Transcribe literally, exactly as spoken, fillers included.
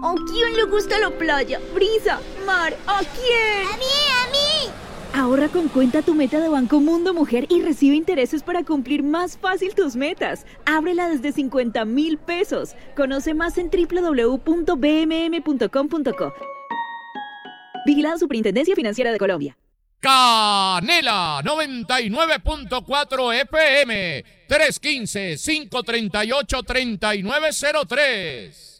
¿A quién le gusta la playa? Brisa, mar, ¿a quién? ¡A mí, a mí! Ahorra con Cuenta Tu Meta de Banco Mundo Mujer y recibe intereses para cumplir más fácil tus metas. Ábrela desde cincuenta mil pesos. Conoce más en doble u doble u doble u punto b m m punto com punto co. Vigilado Superintendencia Financiera de Colombia. Canela noventa y nueve punto cuatro F M, tres uno cinco, cinco tres ocho, tres nueve cero tres.